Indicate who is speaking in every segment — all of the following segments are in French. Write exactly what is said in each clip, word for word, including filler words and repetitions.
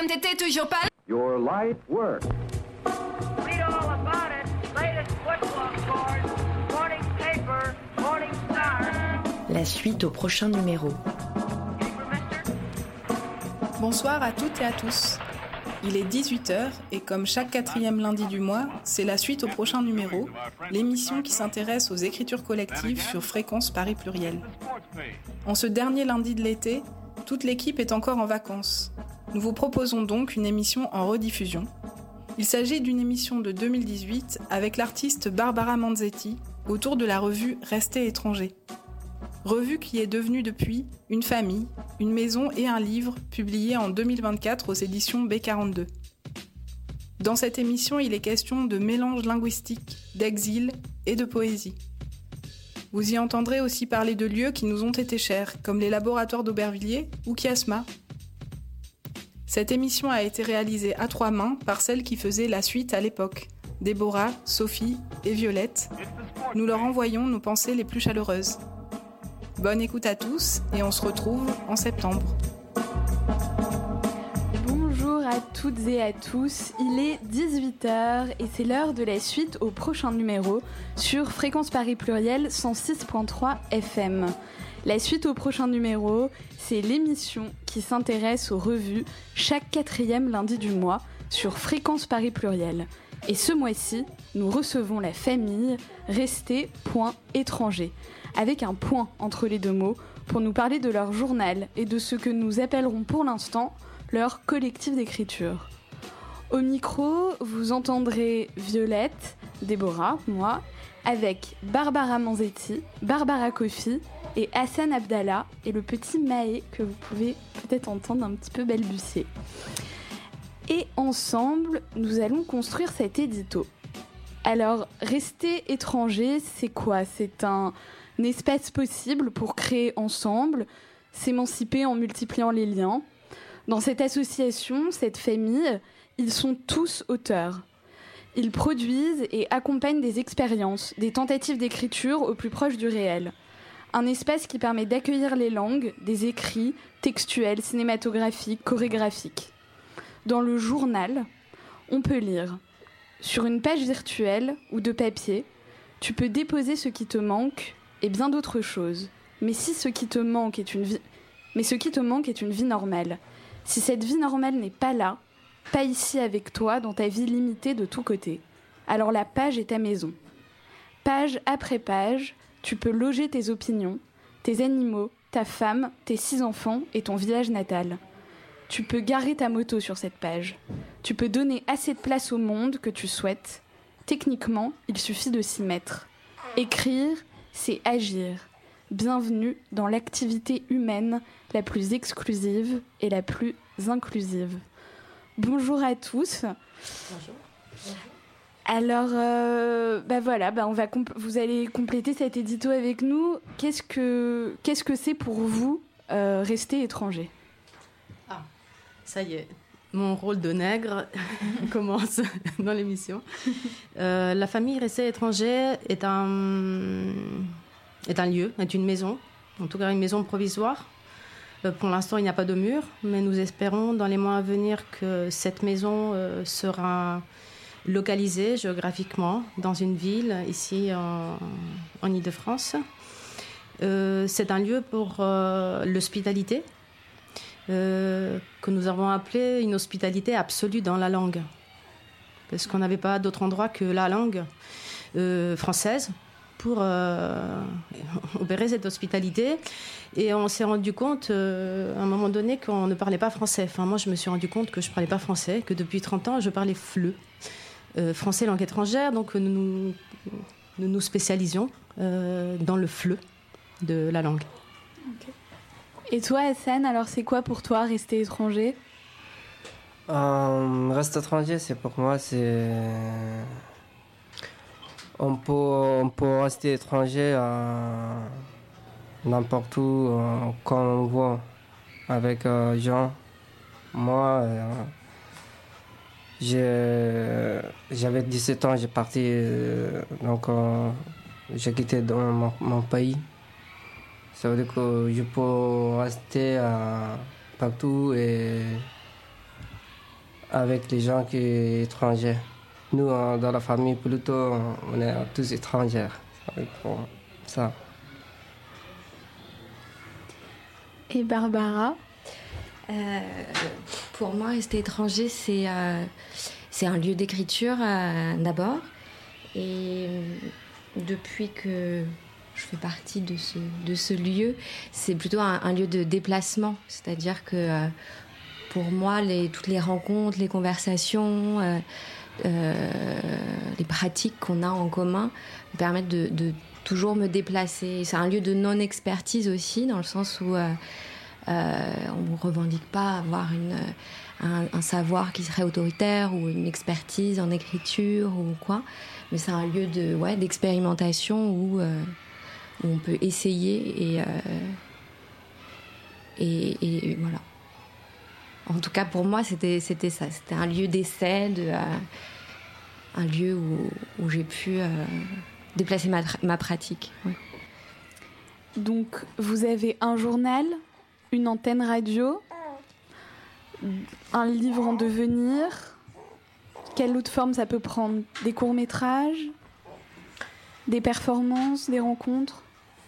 Speaker 1: Madame, t'étais toujours pas là?
Speaker 2: Your life work.
Speaker 3: Read all about it. Latest football scores. Morning paper. Morning star.
Speaker 4: La suite au prochain numéro.
Speaker 5: Bonsoir à toutes et à tous. Il est dix-huit heures et comme chaque quatrième lundi du mois, c'est la suite au prochain numéro, l'émission qui s'intéresse aux écritures collectives sur Fréquence Paris Pluriel. En ce dernier lundi de l'été, toute l'équipe est encore en vacances. Nous vous proposons donc une émission en rediffusion. Il s'agit d'une émission de deux mille dix-huit avec l'artiste Barbara Manzetti autour de la revue Rester étranger. Revue qui est devenue depuis une famille, une maison et un livre publié en deux mille vingt-quatre aux éditions B quarante-deux. Dans cette émission, il est question de mélange linguistique, d'exil et de poésie. Vous y entendrez aussi parler de lieux qui nous ont été chers, comme les laboratoires d'Aubervilliers ou Kiasma. Cette émission a été réalisée à trois mains par celles qui faisaient la suite à l'époque, Déborah, Sophie et Violette. Nous leur envoyons nos pensées les plus chaleureuses. Bonne écoute à tous et on se retrouve en septembre.
Speaker 6: Bonjour à toutes et à tous, il est dix-huit heures et c'est l'heure de la suite au prochain numéro sur Fréquence Paris Pluriel cent six virgule trois F M. La suite au prochain numéro, c'est l'émission qui s'intéresse aux revues chaque quatrième lundi du mois sur Fréquence Paris Pluriel. Et ce mois-ci, nous recevons la famille Rester étranger, avec un point entre les deux mots, pour nous parler de leur journal et de ce que nous appellerons pour l'instant leur collectif d'écriture. Au micro, vous entendrez Violette, Déborah, moi, avec Barbara Manzetti, Barbara Kofi et Hassan Abdallah et le petit Maë que vous pouvez peut-être entendre un petit peu balbutier. Et ensemble, nous allons construire cet édito. Alors, Rester étranger, c'est quoi ? C'est un, un espace possible pour créer ensemble, s'émanciper en multipliant les liens. Dans cette association, cette famille, ils sont tous auteurs. Ils produisent et accompagnent des expériences, des tentatives d'écriture au plus proche du réel. Un espace qui permet d'accueillir les langues, des écrits, textuels, cinématographiques, chorégraphiques. Dans le journal, on peut lire sur une page virtuelle ou de papier, tu peux déposer ce qui te manque et bien d'autres choses. Mais si ce qui te manque est une vie, mais ce qui te manque est une vie normale. Si cette vie normale n'est pas là, pas ici avec toi, dans ta vie limitée de tous côtés, alors la page est ta maison. Page après page, tu peux loger tes opinions, tes animaux, ta femme, tes six enfants et ton village natal. Tu peux garer ta moto sur cette page. Tu peux donner assez de place au monde que tu souhaites. Techniquement, il suffit de s'y mettre. Écrire, c'est agir. Bienvenue dans l'activité humaine la plus exclusive et la plus inclusive. Bonjour à tous.
Speaker 4: Bonjour.
Speaker 6: Alors, euh, bah voilà, bah on va comp- vous allez compléter cet édito avec nous. Qu'est-ce que, qu'est-ce que c'est pour vous euh, rester étranger ?
Speaker 7: Ah, ça y est, mon rôle de nègre commence dans l'émission. Euh, la famille Rester étranger est un, est un lieu, est une maison, en tout cas une maison provisoire. Euh, pour l'instant, il n'y a pas de mur, mais nous espérons dans les mois à venir que cette maison euh, sera localisée géographiquement dans une ville ici en, en Île-de-France. Euh, c'est un lieu pour euh, l'hospitalité, euh, que nous avons appelé une hospitalité absolue dans la langue, parce qu'on n'avait pas d'autre endroit que la langue euh, française pour euh, opérer cette hospitalité. Et on s'est rendu compte euh, à un moment donné qu'on ne parlait pas français. Enfin, moi, je me suis rendu compte que je ne parlais pas français, que depuis trente ans, je parlais fleu. Euh, français langue étrangère, donc nous nous, nous, nous spécialisions euh, dans le fleu de la langue.
Speaker 6: Okay. Et toi, Hassan, alors c'est quoi pour toi rester étranger ?
Speaker 8: euh, Rester étranger, c'est pour moi, c'est on peut on peut rester étranger à n'importe où euh, quand on voit avec euh, gens. Moi. Euh, J'ai, j'avais dix-sept ans, j'ai parti, euh, donc euh, j'ai quitté dans mon, mon pays. Ça veut dire que je peux rester euh, partout et avec les gens qui sont étrangers. Nous, dans la famille, plutôt, on est tous étrangers. Pour ça.
Speaker 6: Et Barbara?
Speaker 4: Euh, pour moi, rester étranger, c'est, euh, c'est un lieu d'écriture euh, d'abord. Et depuis que je fais partie de ce, de ce lieu, c'est plutôt un, un lieu de déplacement. C'est-à-dire que euh, pour moi, les, toutes les rencontres, les conversations, euh, euh, les pratiques qu'on a en commun me permettent de, de toujours me déplacer. C'est un lieu de non-expertise aussi, dans le sens où euh, euh, on ne revendique pas avoir une, un, un savoir qui serait autoritaire ou une expertise en écriture ou quoi. Mais c'est un lieu de, ouais, d'expérimentation où, euh, où on peut essayer et, euh, et, et voilà. En tout cas, pour moi, c'était, c'était ça. C'était un lieu d'essai, de, euh, un lieu où, où j'ai pu euh, déplacer ma, ma pratique. Ouais.
Speaker 6: Donc, vous avez un journal, une antenne radio, un livre en devenir. Quelle autre forme ça peut prendre? Des courts-métrages? Des performances? Des rencontres?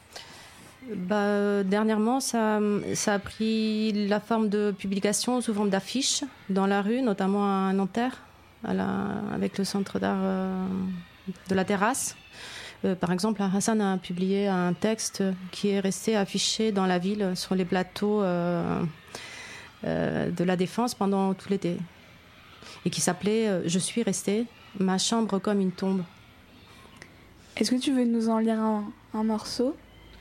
Speaker 7: Bah, dernièrement, ça, ça a pris la forme de publication sous forme d'affiches dans la rue, notamment à Nanterre, à la, avec le centre d'art euh, de la Terrasse. Euh, par exemple, Hassan a publié un texte qui est resté affiché dans la ville sur les plateaux euh, euh, de la Défense pendant tout l'été et qui s'appelait euh, « Je suis restée, ma chambre comme une tombe ».
Speaker 6: Est-ce que tu veux nous en lire un, un morceau?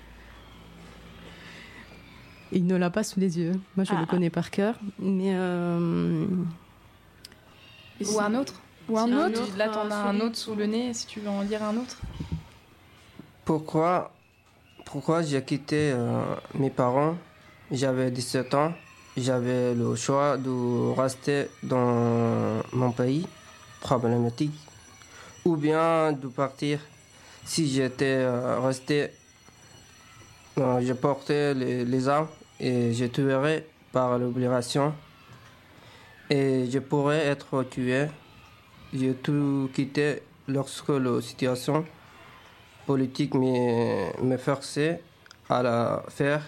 Speaker 7: Il ne l'a pas sous les yeux. Moi, je ah. le connais par cœur. Mais euh...
Speaker 5: Ou un autre. Ou un, un autre. autre. Là, t'en as un autre sous le nez, si tu veux en lire un autre.
Speaker 8: Pourquoi, pourquoi j'ai quitté euh, mes parents? J'avais dix-sept ans. J'avais le choix de rester dans mon pays, problématique, ou bien de partir. Si j'étais euh, resté, euh, je portais les, les armes et je tuerais par l'obligation. Et je pourrais être tué. J'ai tout quitté lorsque la situation politique me, me forçait à la faire.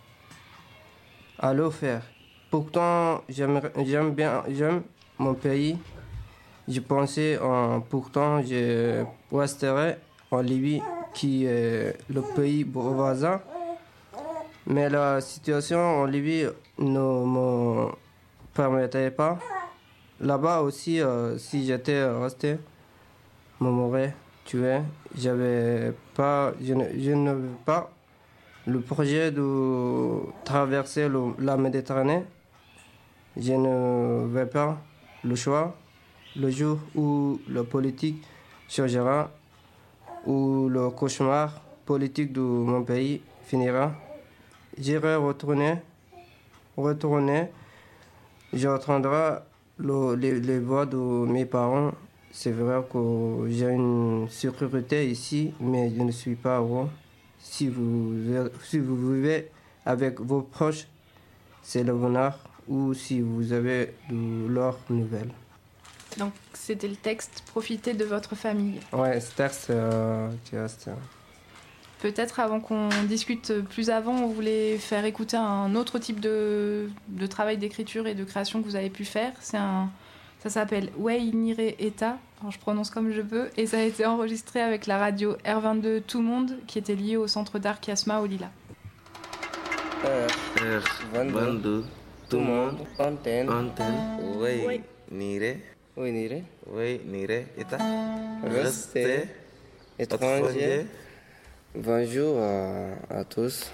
Speaker 8: à le faire. Pourtant, j'aime, j'aime bien j'aime mon pays. Je pensais, en, pourtant, je resterai en Libye, qui est le pays voisin. Mais la situation en Libye ne me permettait pas. Là-bas aussi, euh, si j'étais resté, je m'aurais tué. J'avais pas, je ne, je ne veux pas le projet de traverser le, la Méditerranée. Je ne veux pas le choix. Le jour où la politique changera, où le cauchemar politique de mon pays finira, j'irai retourner, retourner. J'entendrai le, les, les voix de mes parents. C'est vrai que j'ai une sécurité ici, mais je ne suis pas heureux. Si vous, si vous vivez avec vos proches, c'est le bonheur, ou si vous avez de leurs nouvelles.
Speaker 5: Donc, c'était le texte « Profitez de votre famille ».
Speaker 8: Ouais, ce texte, euh, tu vois, c'est...
Speaker 5: Peut-être avant qu'on discute plus avant, on voulait faire écouter un autre type de, de travail d'écriture et de création que vous avez pu faire. C'est un, ça s'appelle « Wei Nire Eta », je prononce comme je peux, et ça a été enregistré avec la radio R vingt-deux Tout Monde, qui était liée au centre d'art Kiasma au Lila.
Speaker 1: R vingt-deux Tout Monde, antenne, antenne, Wei Nire, Wei Nire, Wei Nire Eta, restez étranger. Bonjour à, à tous.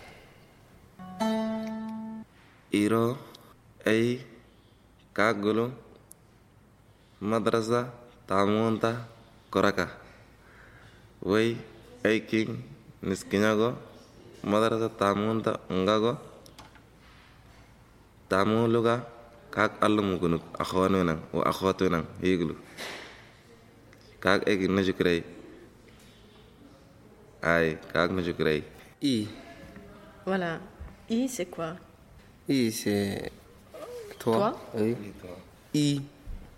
Speaker 1: Iro, Ei, Kagulu, Madrasa, Tamunta, Koraka. Wei, Ei King, Niskinago, Madrasa Tamunta, Ngago. Tamuluga, Kak Alumugunuk, Akhwanunan, ou Akhwatunan, Iglu. Kak Egg Najukrei. Aïe, Kak Najukrei. I.
Speaker 7: Voilà. I, c'est quoi?
Speaker 8: I, c'est toi.
Speaker 7: Toi?
Speaker 8: Oui.
Speaker 1: I.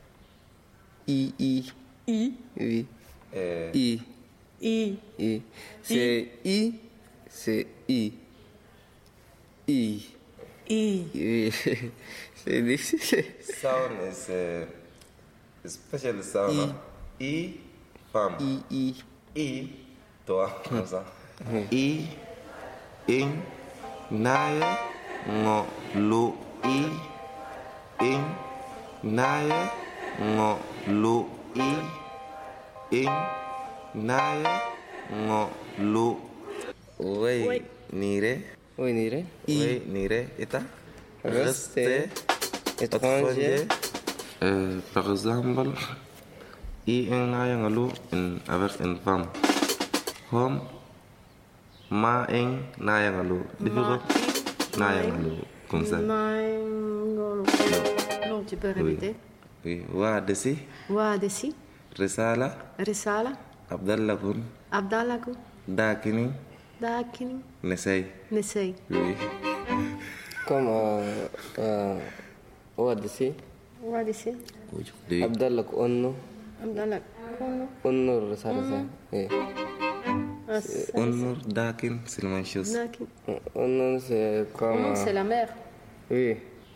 Speaker 8: I, I.
Speaker 5: I.
Speaker 8: Oui.
Speaker 1: Euh,
Speaker 8: I.
Speaker 5: I.
Speaker 8: I. C'est I. C'est I. I.
Speaker 5: I.
Speaker 8: Oui. C'est difficile.
Speaker 1: sound is uh, special sound. I, I femme.
Speaker 8: I, I.
Speaker 1: I, toi, comme ça. I, in, naye, ngo, lu, I, in, naye, ngo, lu, I, in, naye, ngo, lu. Wei, nire.
Speaker 8: Oui, nire.
Speaker 1: Wei, nire, eta.
Speaker 8: Rester étranger.
Speaker 1: Euh, par exemple, I en naye ngalu in avec une femme. Home, ma en naye ngalu. Difficult. Naye ngalu. Comme ça.
Speaker 7: Non, tu peux répéter.
Speaker 1: Oui. Wa desi.
Speaker 7: Wa desi.
Speaker 1: Risala.
Speaker 7: Risala.
Speaker 1: Abdallah kun.
Speaker 7: Abdallah kun.
Speaker 1: Dakini.
Speaker 7: Dakini.
Speaker 1: Nesay.
Speaker 7: Nesay.
Speaker 1: Oui.
Speaker 8: Comme euh, euh, Wadisi.
Speaker 7: Wa desi.
Speaker 1: Oui.
Speaker 8: Abdallah Onno.
Speaker 7: Abdallah kun.
Speaker 8: Onno Sarasa. Oui.
Speaker 1: Onur dakin, c'est la même chose.
Speaker 7: Dakin.
Speaker 8: Onno c'est comme.
Speaker 7: Non, c'est la mère.
Speaker 8: Oui.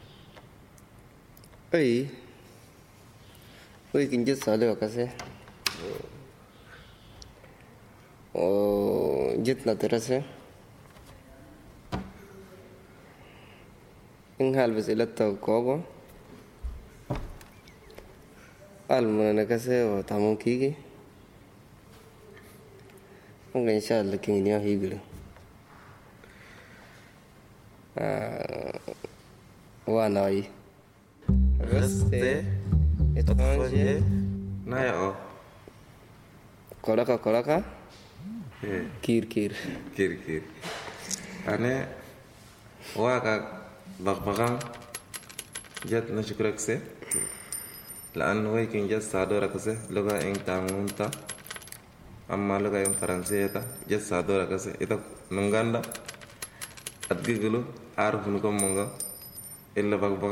Speaker 8: Oui. Oui, kinh chất sở được kasi. Oh, jit na terase. In hal bes ilatta kogo. Al mana kasi o tamun kiki. Ang insha Allah king niya higlo. Ah, wa nai.
Speaker 1: Rester étranger. Naya o.
Speaker 8: Kolaka kolaka.
Speaker 1: Eh,
Speaker 8: Kir kir.
Speaker 1: kiri kiri. Ane waka bakbakan jat na shukrak se. Laan way king jat sadora kase loga ing tamunta. Amma loga ing faranseta jat sadora kase ita nunganda. At gigulu arfun ko monga illa bakbakan